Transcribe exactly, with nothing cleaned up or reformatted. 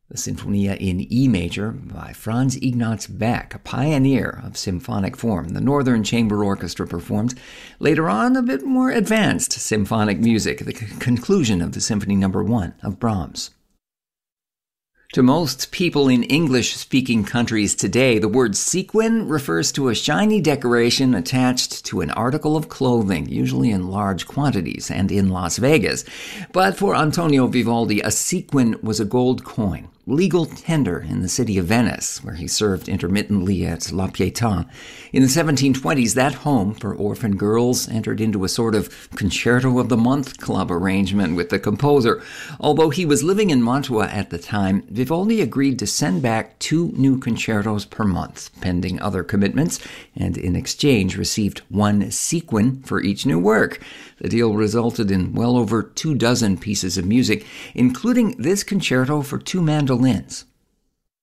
The Sinfonia in E major by Franz Ignaz Beck, a pioneer of symphonic form. The Northern Chamber Orchestra performed. Later on, a bit more advanced symphonic music, the c- conclusion of the Symphony Number One of Brahms. To most people in English-speaking countries today, the word sequin refers to a shiny decoration attached to an article of clothing, usually in large quantities and in Las Vegas. But for Antonio Vivaldi, a sequin was a gold coin, legal tender in the city of Venice, where he served intermittently at La Pietà. In the seventeen twenties, that home for orphan girls entered into a sort of Concerto of the Month club arrangement with the composer. Although he was living in Mantua at the time, Vivaldi agreed to send back two new concertos per month, pending other commitments, and in exchange received one sequin for each new work. The deal resulted in well over two dozen pieces of music, including this concerto for two mandolins.